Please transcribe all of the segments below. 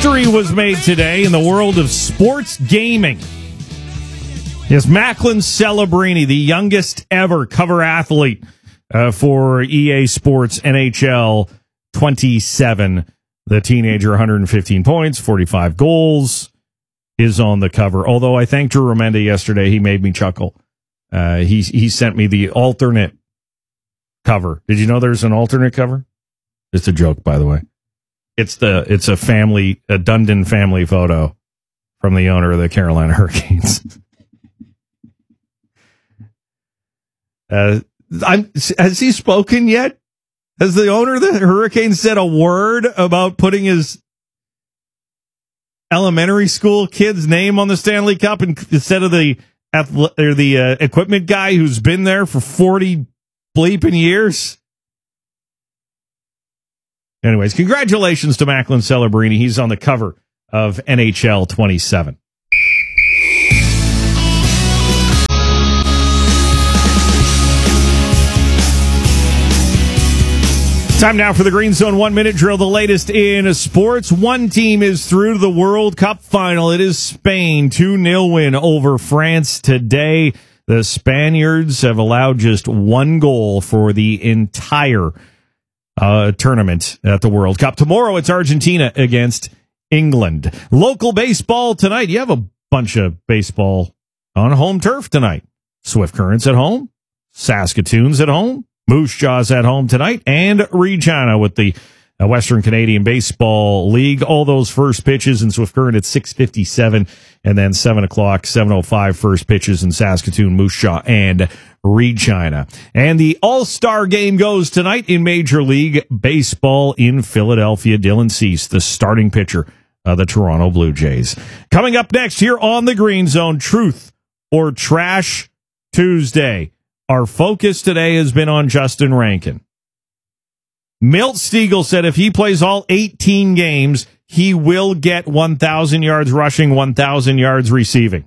History was made today in the world of sports gaming. Yes, Macklin Celebrini, the youngest ever cover athlete for EA Sports NHL 27. The teenager, 115 points, 45 goals, is on the cover. Although I thanked Drew Remenda yesterday, he made me chuckle. He sent me the alternate cover. Did you know there's an alternate cover? It's a joke, by the way. It's a Dundon family photo from the owner of the Carolina Hurricanes. Has he spoken yet? Has the owner of the Hurricanes said a word about putting his elementary school kid's name on the Stanley Cup instead of the equipment guy who's been there for 40 bleeping years? Anyways, congratulations to Macklin Celebrini. He's on the cover of NHL 27. Time now for the Green Zone 1-minute drill, the latest in sports. One team is through to the World Cup final. It is Spain, 2-0 win over France today. The Spaniards have allowed just one goal for the entire tournament at the World Cup. Tomorrow it's Argentina against England. Local baseball tonight. You have a bunch of baseball on home turf tonight. Swift Currents at home, Saskatoon's at home, Moose Jaws at home tonight, and Regina with the Western Canadian Baseball League. All those first pitches in Swift Current at 6:57, and then 7 o'clock, 7:05 first pitches in Saskatoon, Moose Jaw, and Regina. And the All-Star game goes tonight in Major League Baseball in Philadelphia. Dylan Cease, the starting pitcher of the Toronto Blue Jays. Coming up next here on the Green Zone, Truth or Trash Tuesday. Our focus today has been on Justin Rankin. Milt Stegall said if he plays all 18 games, he will get 1,000 yards rushing, 1,000 yards receiving.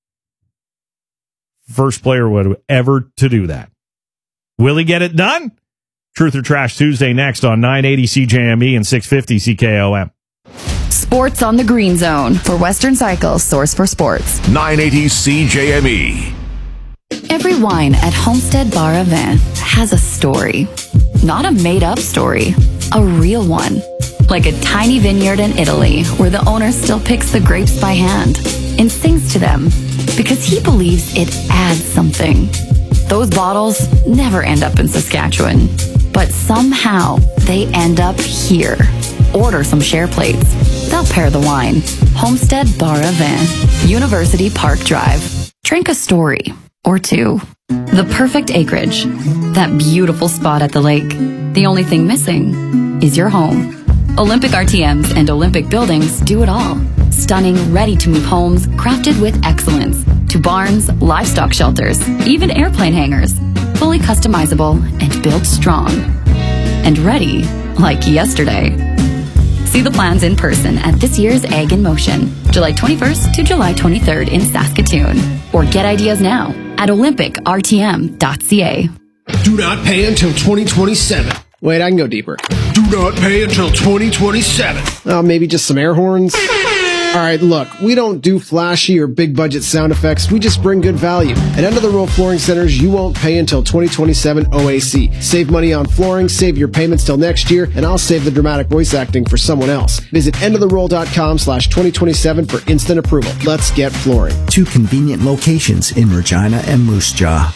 First player would ever to do that. Will he get it done? Truth or Trash Tuesday next on 980 CJME and 650 CKOM. Sports on the Green Zone for Western Cycle's source for sports. 980 CJME. Every wine at Homestead Bar Avin has a story. Not a made-up story, a real one. Like a tiny vineyard in Italy where the owner still picks the grapes by hand and sings to them because he believes it adds something. Those bottles never end up in Saskatchewan, but somehow they end up here. Order some share plates. They'll pair the wine. Homestead Bar Avin, University Park Drive. Drink a story or two. The perfect acreage. That beautiful spot at the lake. The only thing missing is your home. Olympic RTMs and Olympic buildings do it all. Stunning, ready-to-move homes crafted with excellence. To barns, livestock shelters, even airplane hangars. Fully customizable and built strong. And ready like yesterday. See the plans in person at this year's Ag in Motion, July 21st to July 23rd in Saskatoon. Or get ideas now at olympicrtm.ca. Do not pay until 2027. Wait, I can go deeper. Do not pay until 2027. Maybe just some air horns? All right, look, we don't do flashy or big budget sound effects. We just bring good value. At End of the Row Flooring Centers, you won't pay until 2027 OAC. Save money on flooring, save your payments till next year, and I'll save the dramatic voice acting for someone else. Visit endoftheroll.com/2027 for instant approval. Let's get flooring. 2 convenient locations in Regina and Moose Jaw.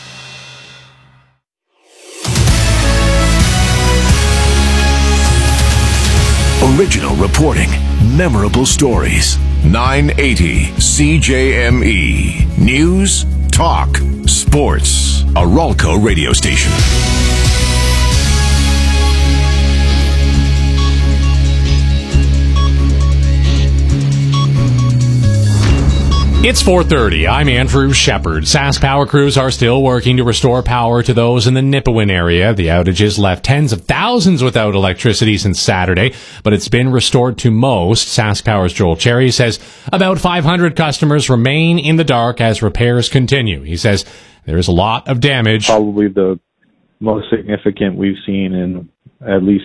Original reporting, memorable stories. 980 CJME. News, talk, sports. A Ralco radio station. It's 4:30. I'm Andrew Shepard. Sask Power crews are still working to restore power to those in the Nipawin area. The outages left tens of thousands without electricity since Saturday, but it's been restored to most. Sask Power's Joel Cherry says about 500 customers remain in the dark as repairs continue. He says there's a lot of damage. Probably the most significant we've seen in at least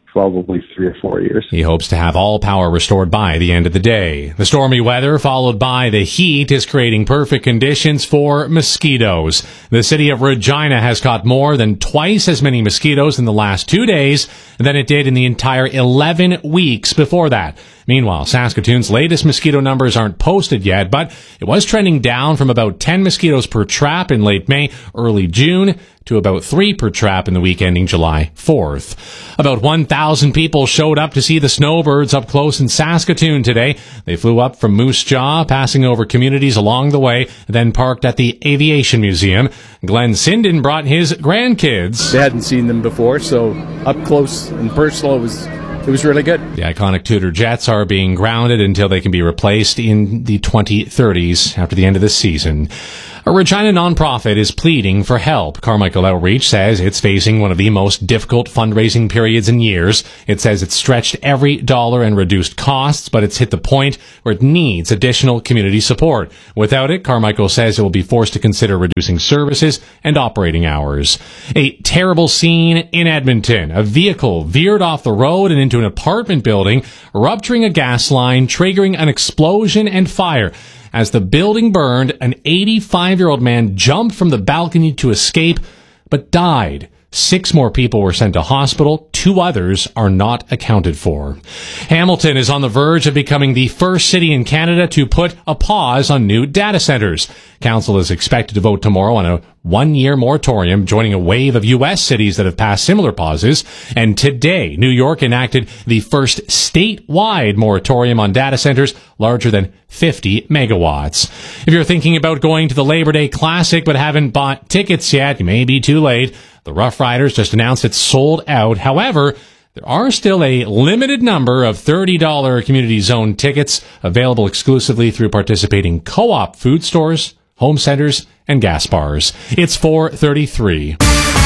probably 3 or 4 years. He hopes to have all power restored by the end of the day. The stormy weather, followed by the heat, is creating perfect conditions for mosquitoes. The city of Regina has caught more than twice as many mosquitoes in the last 2 days than it did in the entire 11 weeks before that. Meanwhile, Saskatoon's latest mosquito numbers aren't posted yet, but it was trending down from about 10 mosquitoes per trap in late May, early June, to about 3 per trap in the week ending July 4th. About 1,000 people showed up to see the snowbirds up close in Saskatoon today. They flew up from Moose Jaw, passing over communities along the way, then parked at the Aviation Museum. Glenn Sinden brought his grandkids. They hadn't seen them before, so up close and personal, it was really good. The iconic Tudor jets are being grounded until they can be replaced in the 2030s after the end of the season. A Regina nonprofit is pleading for help. Carmichael Outreach says it's facing one of the most difficult fundraising periods in years. It says it's stretched every dollar and reduced costs, but it's hit the point where it needs additional community support. Without it, Carmichael says it will be forced to consider reducing services and operating hours. A terrible scene in Edmonton. A vehicle veered off the road and into an apartment building, rupturing a gas line, triggering an explosion and fire. As the building burned, an 85-year-old man jumped from the balcony to escape, but died. 6 more people were sent to hospital. 2 others are not accounted for. Hamilton is on the verge of becoming the first city in Canada to put a pause on new data centers. Council is expected to vote tomorrow on a 1-year moratorium, joining a wave of U.S. cities that have passed similar pauses. And today, New York enacted the first statewide moratorium on data centers larger than 50 megawatts. If you're thinking about going to the Labor Day Classic but haven't bought tickets yet, you may be too late. The Rough Riders just announced it's sold out. However, there are still a limited number of $30 community zone tickets available exclusively through participating co-op food stores, home centers, and gas bars. It's 4:33.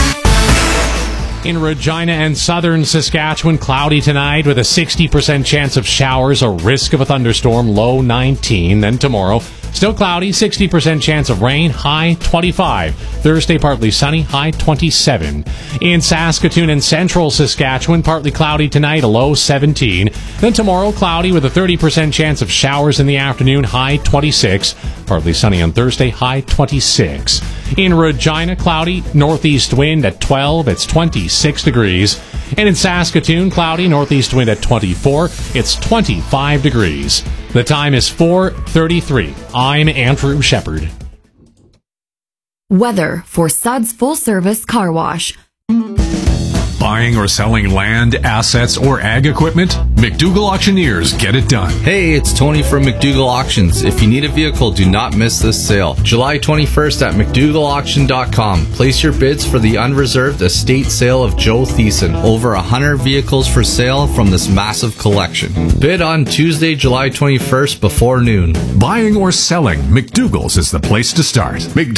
In Regina and southern Saskatchewan, cloudy tonight with a 60% chance of showers, a risk of a thunderstorm, low 19. Then tomorrow, still cloudy, 60% chance of rain, high 25. Thursday, partly sunny, high 27. In Saskatoon and central Saskatchewan, partly cloudy tonight, a low 17. Then tomorrow, cloudy with a 30% chance of showers in the afternoon, high 26. Partly sunny on Thursday, high 26. In Regina, cloudy, northeast wind at 12, it's 26 degrees. And in Saskatoon, cloudy, northeast wind at 24, it's 25 degrees. The time is 4:33. I'm Andrew Shepard. Weather for Suds Full Service Car Wash. Buying or selling land, assets, or ag equipment? McDougall Auctioneers get it done. Hey, it's Tony from McDougall Auctions. If you need a vehicle, do not miss this sale. July 21st at McDougallAuction.com. Place your bids for the unreserved estate sale of Joe Thiessen. Over 100 vehicles for sale from this massive collection. Bid on Tuesday, July 21st before noon. Buying or selling, McDougall's is the place to start.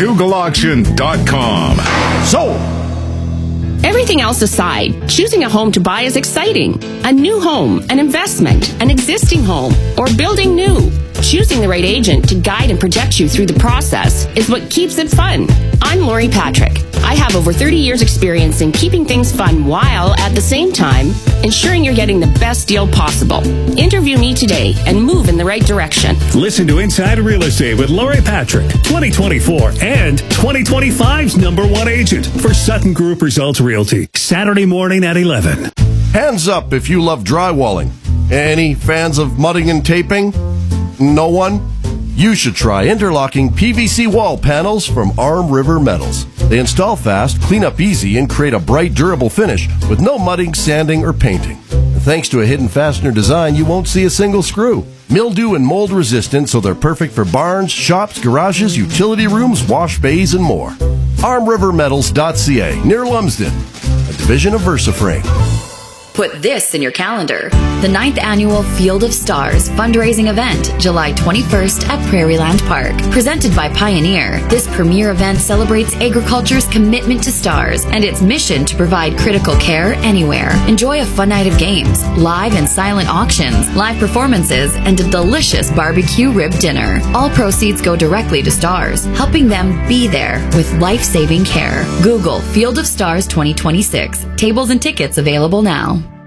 McDougallAuction.com. Sold! Everything else aside, choosing a home to buy is exciting. A new home, an investment, an existing home, or building new. Choosing the right agent to guide and protect you through the process is what keeps it fun. I'm Lori Patrick. I have over 30 years experience in keeping things fun while, at the same time, ensuring you're getting the best deal possible. Interview me today and move in the right direction. Listen to Inside Real Estate with Lori Patrick, 2024 and 2025's #1 agent for Sutton Group Results Realty. Saturday morning at 11. Hands up if you love drywalling. Any fans of mudding and taping? No one? You should try interlocking PVC wall panels from Arm River Metals. They install fast, clean up easy, and create a bright, durable finish with no mudding, sanding, or painting. And thanks to a hidden fastener design, you won't see a single screw. Mildew and mold resistant, so they're perfect for barns, shops, garages, utility rooms, wash bays, and more. ArmRiverMetals.ca, near Lumsden, a division of VersaFrame. Put this in your calendar. The 9th Annual Field of Stars fundraising event, July 21st at Prairieland Park. Presented by Pioneer, this premier event celebrates agriculture's commitment to stars and its mission to provide critical care anywhere. Enjoy a fun night of games, live and silent auctions, live performances, and a delicious barbecue rib dinner. All proceeds go directly to stars, helping them be there with life-saving care. Google Field of Stars 2026. Tables and tickets available now.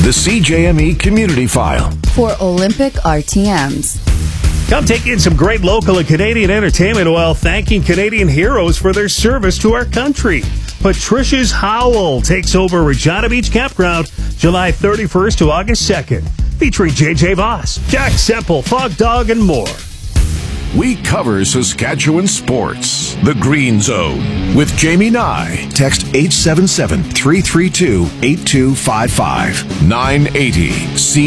The CJME Community File. For Olympic RTMs. Come take in some great local and Canadian entertainment while thanking Canadian heroes for their service to our country. Patricia's Howl takes over Regina Beach Campground July 31st to August 2nd. Featuring JJ Voss, Jack Semple, Fog Dog, and more. We cover Saskatchewan sports. The Green Zone with Jamie Nye. Text 877-332-8255. 980 C.